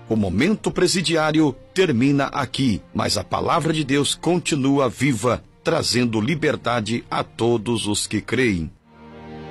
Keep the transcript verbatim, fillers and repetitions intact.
O momento presidiário termina aqui, mas a palavra de Deus continua viva, trazendo liberdade a todos os que creem.